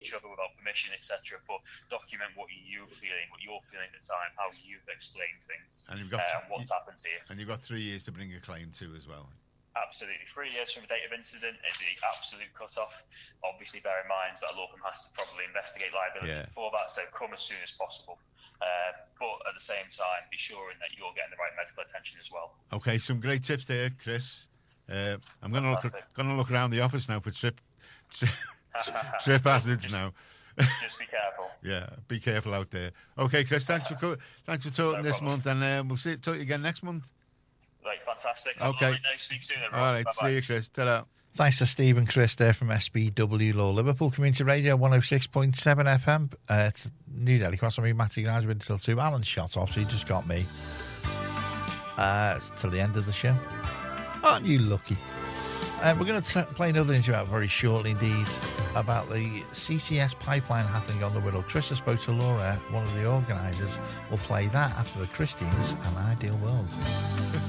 each other without permission, etc. But document what you're feeling at the time, how you've explained things, and you've got what's happened to you. And you've got 3 years to bring a claim to as well. Absolutely. 3 years from the date of incident is the absolute cut-off. Obviously, bear in mind that a law firm has to probably investigate liability before that, so come as soon as possible. But at the same time, be sure that you're getting the right medical attention as well. Okay, some great tips there, Chris. I'm going to look around the office now for trip hazards now. Just be careful. Yeah, be careful out there. Okay, Chris, thanks for talking this month, and we'll talk to you again next month. Right, fantastic. Okay. Speak soon, everyone. All right, Bye-bye. see you, Chris. Ta-da. Thanks to Steve and Chris there from SBW Law. Liverpool Community Radio 106.7 FM. It's New Delhi Cross. I'm Matty Grimes with till 2. Alan shot off, so he just got me. It's till the end of the show. Aren't you lucky? We're going to play another interview out very shortly indeed about the CCS pipeline happening on the Wirral. Chris has spoke to Laura, one of the organisers. We'll play that after the Christians and Ideal World.